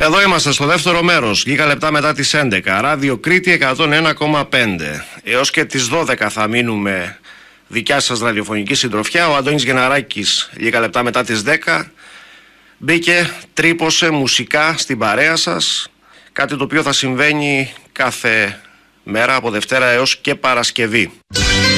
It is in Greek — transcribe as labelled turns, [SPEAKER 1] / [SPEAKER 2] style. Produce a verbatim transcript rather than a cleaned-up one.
[SPEAKER 1] Εδώ είμαστε στο δεύτερο μέρος, λίγα λεπτά μετά τις έντεκα. Ράδιο Κρήτη εκατόν ένα κόμμα πέντε. Έως και τις δώδεκα θα μείνουμε δικιά σας ραδιοφωνική συντροφιά. Ο Αντώνης Γενναράκης λίγα λεπτά μετά τις δέκα μπήκε, τρύπωσε μουσικά στην παρέα σας. Κάτι το οποίο θα συμβαίνει κάθε μέρα από Δευτέρα έως και Παρασκευή.